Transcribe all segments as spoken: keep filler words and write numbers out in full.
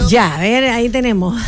Ya, a ver, ahí tenemos.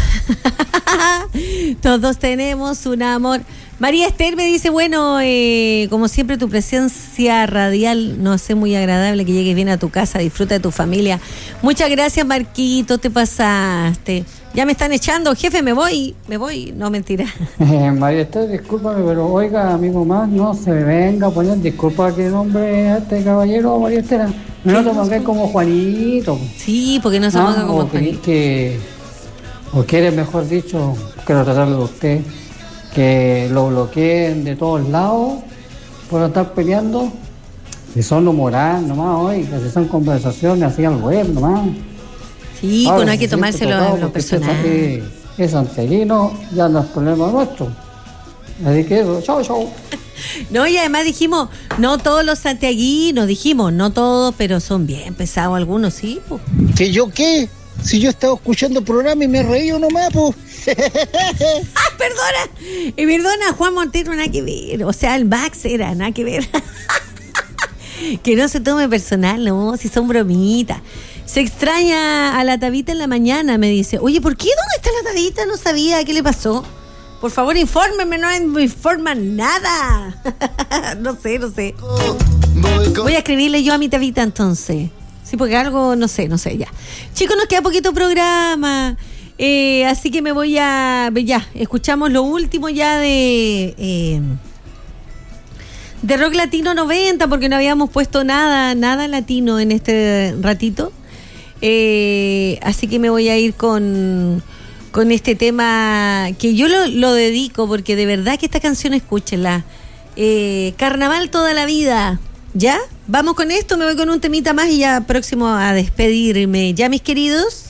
Todos tenemos un amor. María Esther me dice, bueno, eh, como siempre tu presencia radial nos hace muy agradable, que llegues bien a tu casa, disfruta de tu familia. Muchas gracias, Marquito, te pasaste. Ya me están echando, jefe, me voy, me voy, no, mentira. Eh, María Esther, discúlpame, pero oiga, amigo más, no se venga a poner, disculpa que nombre a este caballero, María Esther, no te pongas como Juanito. Sí, porque no se ponga como o que, Juanito. Que, o quiere, mejor dicho, quiero tratarle de usted, que lo bloqueen de todos lados por estar peleando. Si son humorales nomás, oiga, si son conversaciones así al web nomás. Sí, ahora, pues no hay que tomárselo a lo personal. Es, es santiaguino, ya no es problema nuestro. Así que eso, chao, chao. No, y además dijimos, no todos los santiaguinos, dijimos, no todos, pero son bien pesados algunos, sí. Pues. ¿Que yo qué? Si yo estaba escuchando el programa y me reí nomás, pues. ¡Ah, perdona! Y perdona, Juan Montero, nada que ver. O sea, el Max era, nada que ver. Que no se tome personal, no, si son bromitas. Se extraña a la Tabita en la mañana, me dice. Oye, ¿por qué? ¿Dónde está la Tabita? No sabía, ¿qué le pasó? Por favor, infórmeme, no me informan nada. No sé, no sé. Voy a escribirle yo a mi Tabita entonces. Sí, porque algo, no sé, no sé, ya. Chicos, nos queda poquito programa. Eh, así que me voy a... Ya, escuchamos lo último ya de... Eh, de Rock Latino noventa, porque no habíamos puesto nada, nada latino en este ratito. Eh, así que me voy a ir con, con este tema que yo lo, lo dedico, porque de verdad que esta canción, escúchenla. Eh, Carnaval toda la vida. ¿Ya? Vamos con esto, me voy con un temita más y ya próximo a despedirme. ¿Ya, mis queridos?